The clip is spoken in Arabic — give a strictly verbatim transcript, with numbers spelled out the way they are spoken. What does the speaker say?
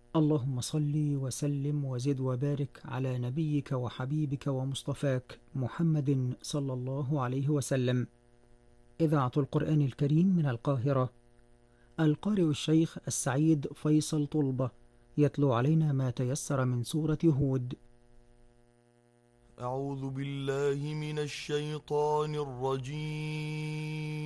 اللهم صل وسلم وزد وبارك على نبيك وحبيبك ومصطفاك محمد صلى الله عليه وسلم. إذاعة القرآن الكريم من القاهرة. القارئ الشيخ السعيد فيصل طلبة يتلو علينا ما تيسر من سورة هود. أعوذ بالله من الشيطان الرجيم.